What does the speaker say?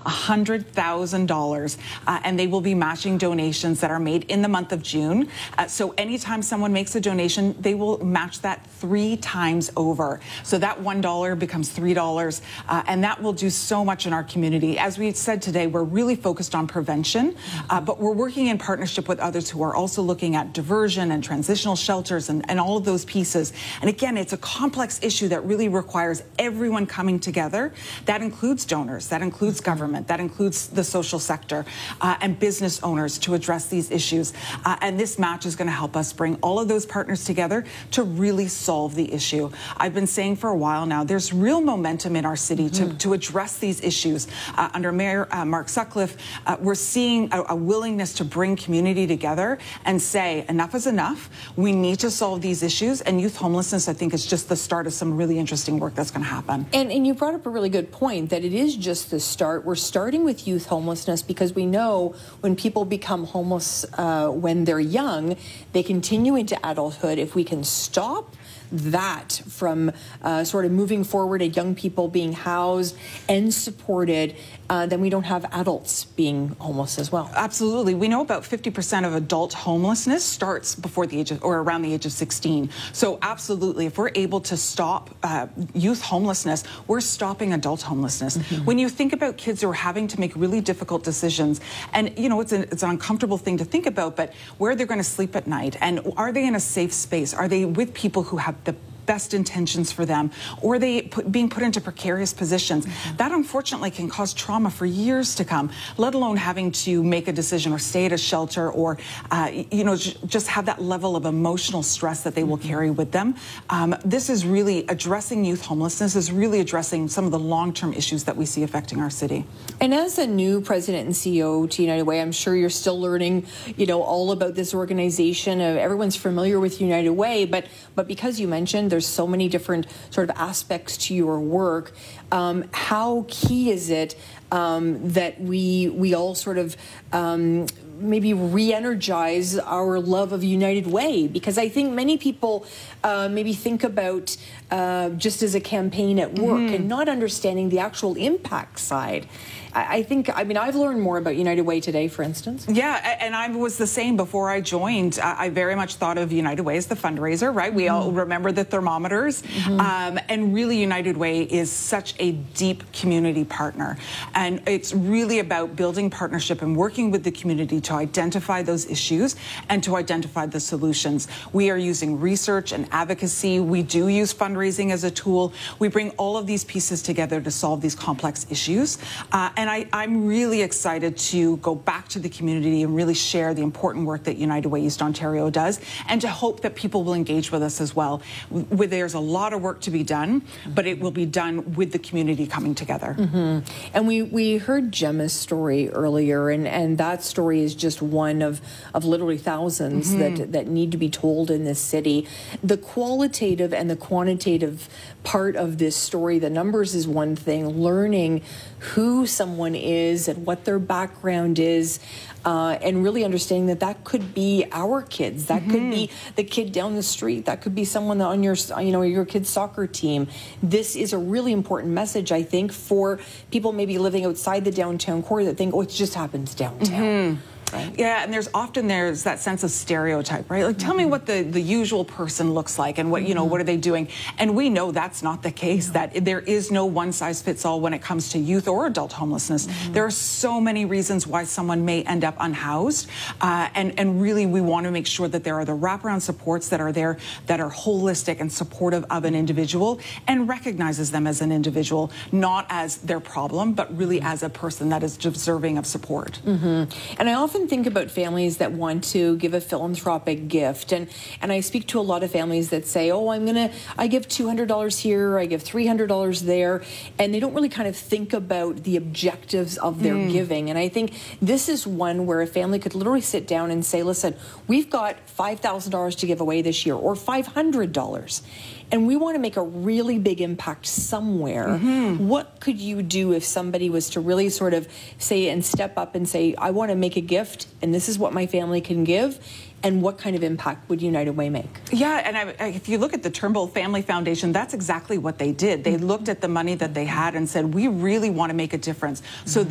$100,000, and they will be matching donations that are made in the month of June. So anytime someone makes a donation, they will match that 3 times over. So that $1 becomes $3, and that will do so much in our community. As we said today, we're really focused on prevention, but we're working in partnership with others who are also looking at diversion and transitional shelters and all of those pieces. And again, it's a complex issue that really requires everyone coming together. That includes donors, that includes government, that includes the social sector and business owners to address these issues. And this match is going to help us bring all of those partners together to really solve the issue. I've been saying for a while now, there's real momentum in our city to address these issues. Under Mayor Mark Sutcliffe, we're seeing a willingness to bring community together and say enough is enough. We need to solve these issues, and youth homelessness, I think, is just the start of some really interesting work that's going to happen. And you brought up a really good point that it is just the start. We're starting with youth homelessness because we know when people become homeless when they're young, they continue into adulthood. If we can stop that from sort of moving forward and young people being housed and supported, then we don't have adults being homeless as well. Absolutely. We know about 50% of adult homelessness starts before the age of, or around the age of 16. So absolutely, if we're able to stop youth homelessness, we're stopping adult homelessness. When you think about kids who are having to make really difficult decisions, and you know, it's an uncomfortable thing to think about, but where they're going to sleep at night, and are they in a safe space? Are they with people who have the best intentions for them, or are they being put into precarious positions? That unfortunately can cause trauma for years to come, let alone having to make a decision or stay at a shelter, or you know, just have that level of emotional stress that they will carry with them. This is really addressing youth homelessness, is really addressing some of the long-term issues that we see affecting our city. And as a new president and CEO to United Way, I'm sure you're still learning, you know, all about this organization. Everyone's familiar with United Way, but because you mentioned there's so many different sort of aspects to your work, how key is it that we all sort of maybe re-energize our love of United Way? Because I think many people maybe think about just as a campaign at work and not understanding the actual impact side. I mean, I've learned more about United Way today, for instance. Yeah, and I was the same before I joined. I very much thought of United Way as the fundraiser, right? We all remember the thermometers. And really, United Way is such a deep community partner. And it's really about building partnership and working with the community to identify those issues and to identify the solutions. We are using research and advocacy. We do use fundraising as a tool. We bring all of these pieces together to solve these complex issues. And I'm really excited to go back to the community and really share the important work that United Way East Ontario does, and to hope that people will engage with us as well. There's a lot of work to be done, but it will be done with the community coming together. And we heard Gemma's story earlier, and that story is just one of literally thousands that need to be told in this city. The qualitative and the quantitative part of this story, the numbers is one thing, learning who someone is and what their background is, and really understanding that could be our kids, that could be the kid down the street, that could be someone on your, you know, your kid's soccer team. This is a really important message, I think, for people maybe living outside the downtown core that think, oh, it just happens downtown. Right. Yeah, and there's that sense of stereotype, right? Like, tell me what the usual person looks like, and what, you know, what are they doing? And we know that's not the case, that there is no one size fits all when it comes to youth or adult homelessness. There are so many reasons why someone may end up unhoused, and really we want to make sure that there are the wraparound supports that are there, that are holistic and supportive of an individual, and recognizes them as an individual, not as their problem, but really as a person that is deserving of support. And I often think about families that want to give a philanthropic gift, and I speak to a lot of families that say, oh, I give $200 here, I give $300 there, and they don't really kind of think about the objectives of their giving. And I think this is one where a family could literally sit down and say, listen, we've got $5,000 to give away this year, or $500. And we want to make a really big impact somewhere. What could you do if somebody was to really sort of say and step up and say, I want to make a gift, and this is what my family can give? And what kind of impact would United Way make? Yeah, and if you look at the Turnbull Family Foundation, that's exactly what they did. They looked at the money that they had and said, we really want to make a difference. So